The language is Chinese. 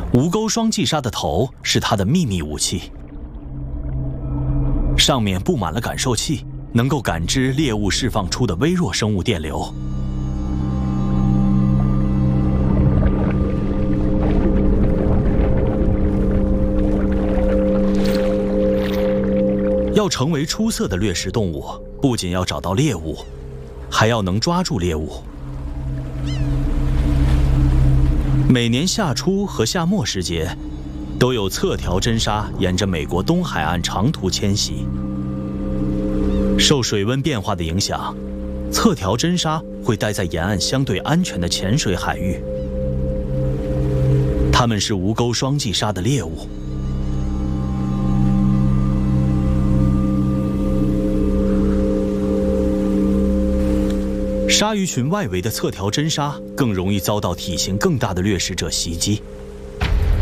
无钩双髻鲨的头是它的秘密武器，上面布满了感受器，能够感知猎物释放出的微弱生物电流。要成为出色的掠食动物，不仅要找到猎物，还要能抓住猎物。每年夏初和夏末时节，都有侧条真鲨沿着美国东海岸长途迁徙。受水温变化的影响，侧条真鲨会待在沿岸相对安全的浅水海域。它们是无钩双髻鲨的猎物。鲨鱼群外围的侧条真鲨更容易遭到体型更大的掠食者袭击。